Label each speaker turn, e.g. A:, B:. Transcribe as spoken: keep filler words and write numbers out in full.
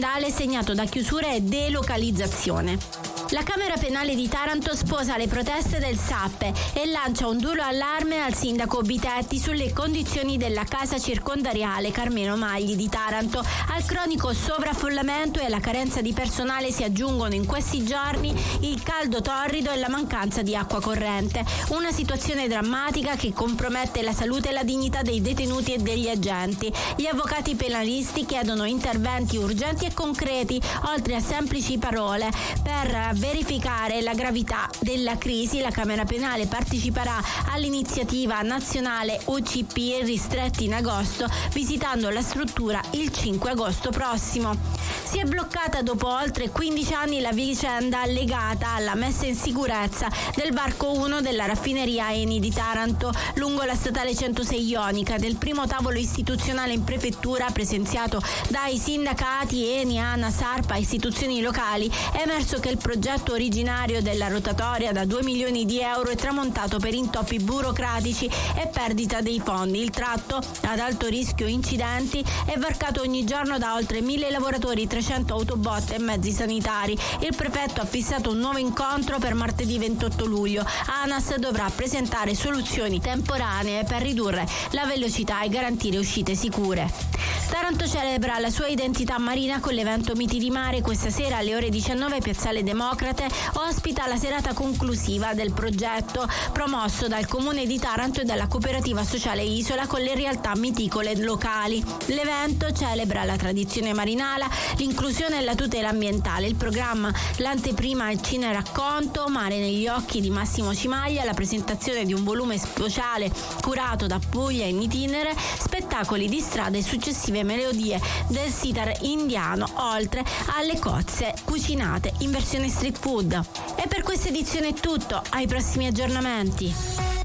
A: aziendale segnato da chiusura e delocalizzazione. La Camera Penale di Taranto sposa le proteste del S A P e lancia un duro allarme al sindaco Bitetti sulle condizioni della casa circondariale Carmelo Magli di Taranto. Al cronico sovraffollamento e alla carenza di personale si aggiungono in questi giorni il caldo torrido e la mancanza di acqua corrente. Una situazione drammatica che compromette la salute e la dignità dei detenuti e degli agenti. Gli avvocati penalisti chiedono interventi urgenti e concreti, oltre a semplici parole. Per verificare la gravità della crisi, la Camera Penale parteciperà all'iniziativa nazionale O C P ristretti in agosto, visitando la struttura il cinque agosto prossimo. Si è bloccata dopo oltre quindici anni la vicenda legata alla messa in sicurezza del varco uno della raffineria Eni di Taranto lungo la statale centosei Ionica. Del primo tavolo istituzionale in prefettura presenziato dai sindacati Eni, ANA, SARPA, istituzioni locali, è emerso che il progetto originario della rotatoria da due milioni di euro è tramontato per intoppi burocratici e perdita dei fondi. Il tratto, ad alto rischio incidenti, è varcato ogni giorno da oltre mille lavoratori, trecento autobotte e mezzi sanitari. Il prefetto ha fissato un nuovo incontro per martedì ventotto luglio. ANAS dovrà presentare soluzioni temporanee per ridurre la velocità e garantire uscite sicure. Taranto celebra la sua identità marina con l'evento Miti di Mare. Questa sera alle ore diciannove Piazzale Democrate ospita la serata conclusiva del progetto promosso dal Comune di Taranto e dalla Cooperativa Sociale Isola con le realtà miticole locali. L'evento celebra la tradizione marinara, l'inclusione e la tutela ambientale. Il programma, l'anteprima al Cine Racconto, Mare negli occhi di Massimo Cimaglia, la presentazione di un volume speciale curato da Puglia in itinere, spettacoli di strada e successive melodie del sitar indiano, oltre alle cozze cucinate in versione street food. E per questa edizione è tutto, ai prossimi aggiornamenti.